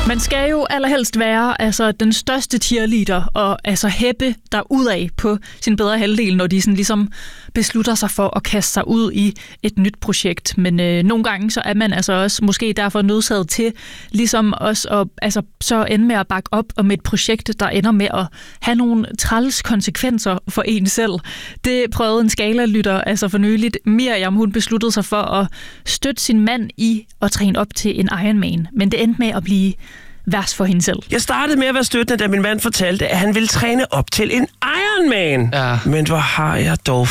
Man skal jo allerhelst være den største cheerleader og hæppe derudad på sin bedre halvdel, når de sådan ligesom beslutter sig for at kaste sig ud i et nyt projekt. Men nogle gange så er man også måske derfor nødsaget til ligesom også at så ende med at bakke op om et projekt, der ender med at have nogle træls konsekvenser for en selv. Det prøvede en Skala-lytter for nyligt. Miriam, hun besluttede sig for at støtte sin mand i at træne op til en Ironman. Men det endte med at blive værst for hende selv. Jeg startede med at være støttende, da min mand fortalte, at han ville træne op til en Ironman. Ja. Men hvor har jeg dog